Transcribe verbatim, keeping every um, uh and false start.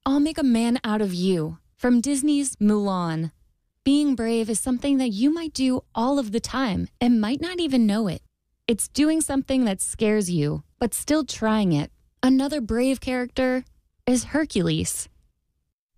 I'll Make a Man Out of You from Disney's Mulan. Being brave is something that you might do all of the time and might not even know it. It's doing something that scares you, but still trying it. Another brave character is Hercules.